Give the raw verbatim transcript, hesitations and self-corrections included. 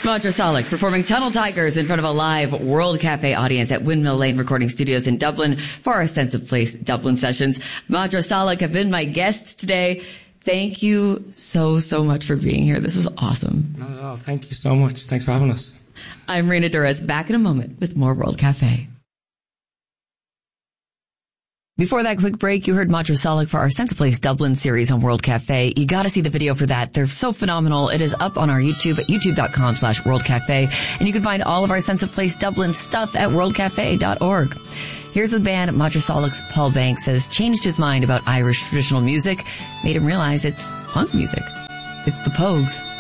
Roger Solek performing Tunnel Tigers in front of a live World Cafe audience at Windmill Lane Recording Studios in Dublin for our Sense of Place Dublin sessions. Roger Solek have been my guests today. Thank you so, so much for being here. This was awesome. Not at all. Thank you so much. Thanks for having us. I'm Rena Durez, back in a moment with more World Cafe. Before that quick break, you heard Roger Solek for our Sense of Place Dublin series on World Cafe. You gotta see the video for that. They're so phenomenal. It is up on our YouTube at youtube.com slash World Cafe. And you can find all of our Sense of Place Dublin stuff at world cafe dot org. Here's the band. Roger Solek's Paul Banks has changed his mind about Irish traditional music, made him realize it's punk music. It's the Pogues.